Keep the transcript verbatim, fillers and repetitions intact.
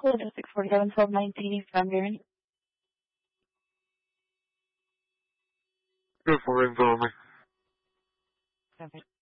code is six four seven twelve nineteen from Mary. Good for info me. Perfect.